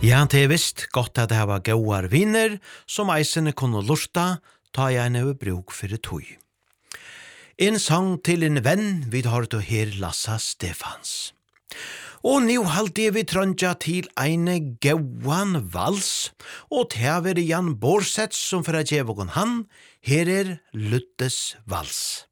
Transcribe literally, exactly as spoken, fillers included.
Ja, det er visst godt at det var gauar viner, som eisene kunne lurta, ta jeg en over bruk for tøy. En sang til en venn, vi har til her Lassa Stefans. Og nu halte vi trøndja til eine gauan vals, og til Jan Borsets som for at gjeve han, her er Luttes vals.